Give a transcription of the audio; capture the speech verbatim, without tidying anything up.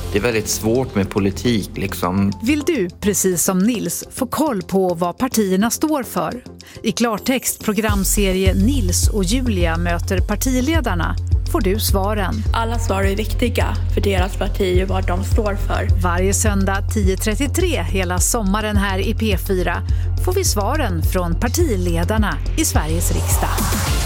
Det är väldigt svårt med politik liksom. Vill du, precis som Nils, få koll på vad partierna står för? I klartext programserie Nils och Julia möter partiledarna får du svaren. Alla svar är viktiga för deras parti och vad de står för. Varje söndag tio trettiotre hela sommaren här i P fyra får vi svaren från partiledarna i Sveriges riksdag.